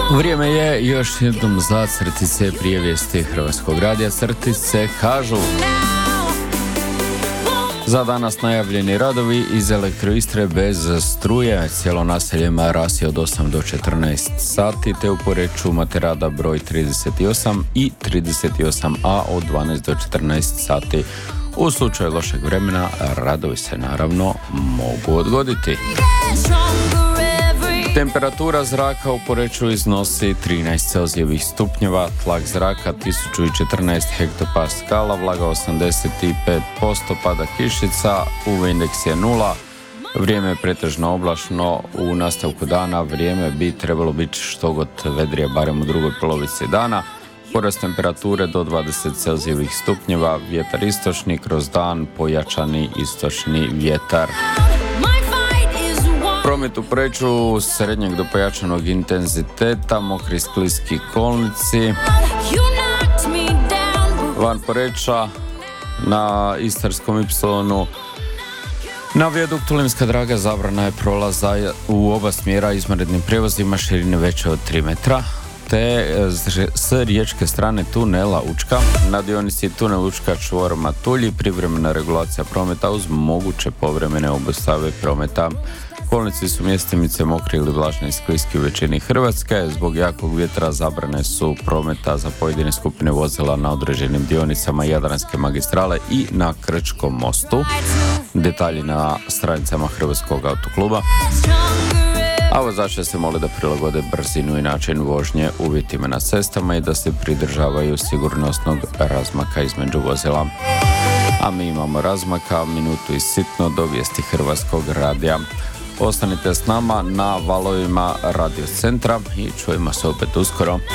Vrijeme je još jednom za crtice prije vijesti Hrvatskog radija. Crtice kažu: za danas najavljeni radovi iz Elektroistre bez struje. Cijelo naselje Marasi od 8 do 14 sati, te u Poreču Materada broj 38 i 38a od 12 do 14 sati. U slučaju lošeg vremena radovi se naravno mogu odgoditi. Temperatura zraka u Poreču iznosi 13 Celzijevih stupnjeva, tlak zraka 1014 hektopaskala, vlaga 85%, pada kišica, UV indeks je 0, vrijeme je pretežno oblačno, u nastavku dana vrijeme bi trebalo biti što god vedrije, barem u drugoj polovici dana. Porast temperature do 20 Celzijevih stupnjeva, vjetar istočni, kroz dan pojačani istočni vjetar. Promet u Poreču srednjeg do pojačanog intenziteta, mokri skliski kolnici. Van Poreča na Istarskom Ipsilonu na vijaduktu Limska Draga zabrana je prolaza u oba smjera izvanrednim prijevozima širine veće od 3 metra, te s riječke strane tunela Učka na dionici tunel Učka čvor Matulji privremena regulacija prometa uz moguće povremene obustave prometa. Kolnici su mjestimice mokri ili vlažni i skliski u većini Hrvatske. Zbog jakog vjetra zabrane su prometa za pojedine skupine vozila na određenim dionicama Jadranske magistrale i na Krčkom mostu. Detalji na stranicama Hrvatskog autokluba. A vozače se mole da prilagode brzinu i način vožnje uvjetima na cestama i da se pridržavaju sigurnosnog razmaka između vozila. A mi imamo razmaka, minutu i sitno do vijesti Hrvatskog radija. Ostanite s nama na valovima Radio Centra i čujemo se opet uskoro.